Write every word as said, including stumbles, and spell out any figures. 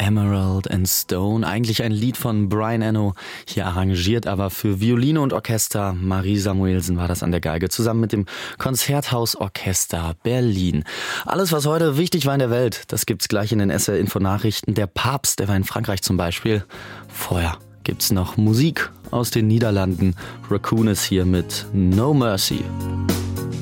Emerald and Stone, eigentlich ein Lied von Brian Eno, hier arrangiert, aber für Violine und Orchester. Marie Samuelsen war das an der Geige, zusammen mit dem Konzerthausorchester Berlin. Alles, was heute wichtig war in der Welt, das gibt's gleich in den S R Info-Nachrichten. Der Papst, der war in Frankreich zum Beispiel. Vorher gibt's noch Musik aus den Niederlanden. Raccoon ist hier mit No Mercy.